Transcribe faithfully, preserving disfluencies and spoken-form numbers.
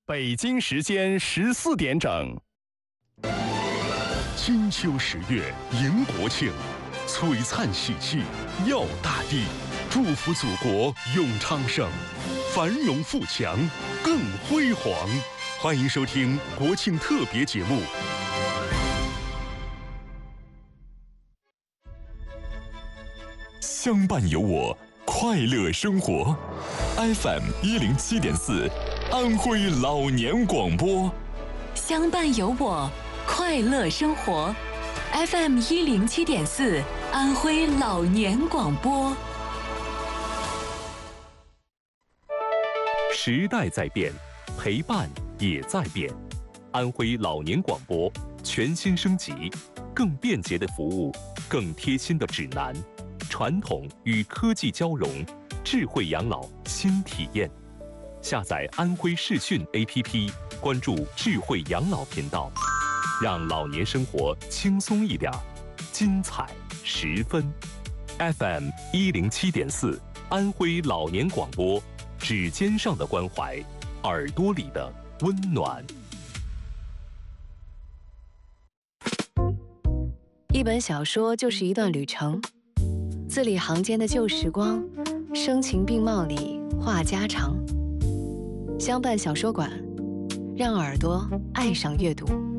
北京时间十四点整。 金秋十月迎国庆，璀璨喜气耀大地，祝福祖国永昌盛，繁荣富强更辉煌。欢迎收听国庆特别节目。 相伴有我，快乐生活。F M 一零七点四，安徽老年广播。 相伴有我，快乐生活。F M 一零七点四，安徽老年广播。 时代在变，陪伴也在变。安徽老年广播全新升级，更便捷的服务，更贴心的指南，传统与科技交融，智慧养老新体验。下载安徽视讯 A P P， 关注智慧养老频道，让老年生活轻松一点，精彩十分。F M 一零七点四，安徽老年广播，指尖上的关怀，耳朵里的温暖。 一本小说就是一段旅程，字里行间的旧时光，声情并茂里话家常。相伴小说馆，让耳朵爱上阅读。